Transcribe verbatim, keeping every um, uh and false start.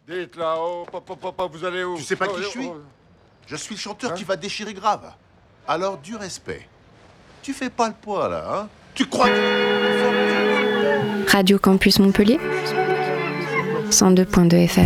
Dites là-haut, papa, papa, vous allez où? Tu sais pas Oh, qui je oh, suis? oh. Je suis le chanteur Hein? qui va déchirer grave. Alors, du respect. Tu fais pas le poids, là, hein? Tu crois que... Radio Campus Montpellier, cent deux point deux F M.